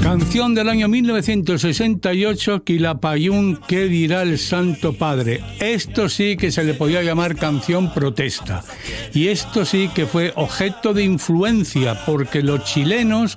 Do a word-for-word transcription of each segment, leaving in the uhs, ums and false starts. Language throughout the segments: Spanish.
Canción del año mil novecientos sesenta y ocho, Quilapayún, ¿qué dirá el Santo Padre? Esto sí que se le podía llamar canción protesta. Y esto sí que fue objeto de influencia, porque los chilenos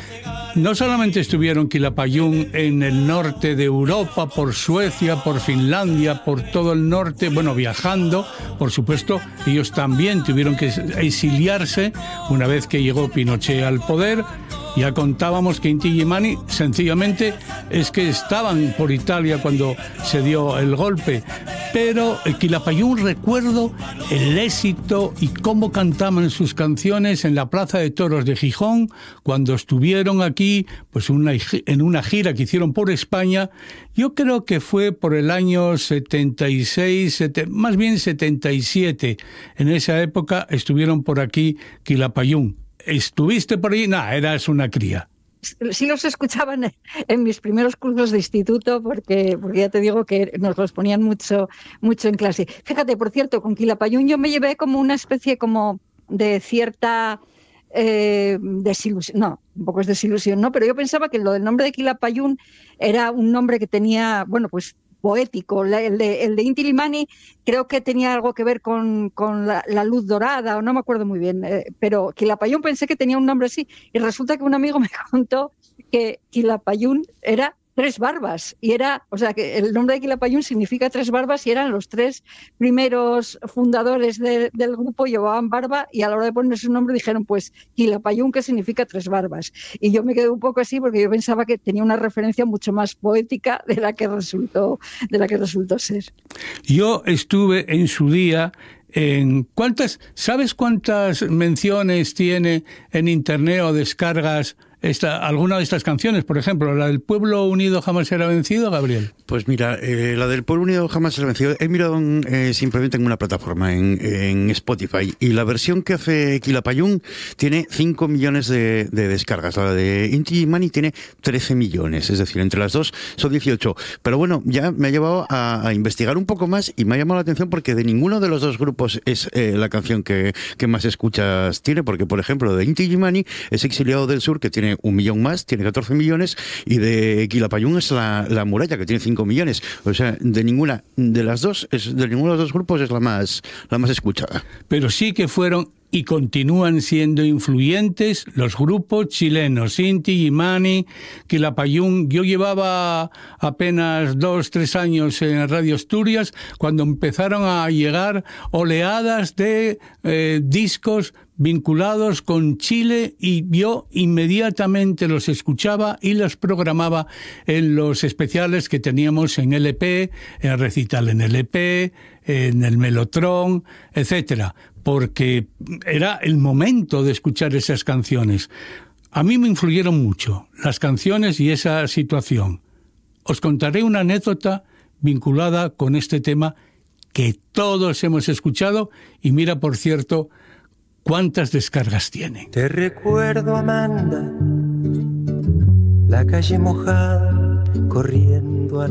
no solamente estuvieron Quilapayún en el norte de Europa, por Suecia, por Finlandia, por todo el norte, bueno, viajando, por supuesto, ellos también tuvieron que exiliarse una vez que llegó Pinochet al poder. Ya contábamos que Inti Illimani sencillamente es que estaban por Italia cuando se dio el golpe. Pero el Quilapayún, recuerdo el éxito y cómo cantaban sus canciones en la Plaza de Toros de Gijón cuando estuvieron aquí, pues una, en una gira que hicieron por España. Yo creo que fue por el año setenta y seis, más bien setenta y siete. En esa época estuvieron por aquí Quilapayún. ¿Estuviste por ahí? No, eras una cría. Sí los escuchaban en mis primeros cursos de instituto porque, porque ya te digo que nos los ponían mucho, mucho en clase. Fíjate, por cierto, con Quilapayún yo me llevé como una especie como de cierta eh, desilusión, no, un poco es desilusión, ¿no? Pero yo pensaba que lo del nombre de Quilapayún era un nombre que tenía, bueno, pues poético. El de, el de Inti Illimani creo que tenía algo que ver con, con la, la luz dorada, o no me acuerdo muy bien, eh, pero Quilapayún pensé que tenía un nombre así, y resulta que un amigo me contó que Quilapayún era tres barbas, y era, o sea, que el nombre de Quilapayún significa tres barbas, y eran los tres primeros fundadores de, del grupo, llevaban barba, y a la hora de poner su nombre dijeron, pues, Quilapayún, que significa tres barbas. Y yo me quedé un poco así, porque yo pensaba que tenía una referencia mucho más poética de la que resultó, de la que resultó ser. Yo estuve en su día en cuántas, ¿sabes cuántas menciones tiene en internet o descargas esta, alguna de estas canciones? Por ejemplo, la del Pueblo Unido Jamás Será Vencido, Gabriel. Pues mira, eh, la del Pueblo Unido Jamás Será Vencido he mirado eh, simplemente en una plataforma, en, en Spotify, y la versión que hace Quilapayún tiene cinco millones de, de descargas. La de Inti Illimani tiene trece millones, es decir, entre las dos son dieciocho. Pero bueno, ya me ha llevado a, a investigar un poco más y me ha llamado la atención porque de ninguno de los dos grupos es eh, la canción que, que más escuchas tiene, porque por ejemplo de Inti Illimani es Exiliado del Sur, que tiene un millón más, tiene catorce millones, y de Quilapayún es la, la Muralla, que tiene cinco millones. O sea, de ninguna de las dos, es, de ninguno de los dos grupos es la más, la más escuchada. Pero sí que fueron y continúan siendo influyentes los grupos chilenos, Inti Illimani, Quilapayún. Yo llevaba apenas dos, tres años en Radio Asturias cuando empezaron a llegar oleadas de eh, discos vinculados con Chile, y yo inmediatamente los escuchaba y los programaba en los especiales que teníamos en L P, en Recital en L P, en el Melotron, etcétera, porque era el momento de escuchar esas canciones. A mí me influyeron mucho las canciones y esa situación. Os contaré una anécdota vinculada con este tema que todos hemos escuchado, y mira, por cierto, ¿cuántas descargas tiene? Te recuerdo, Amanda, la calle mojada, corriendo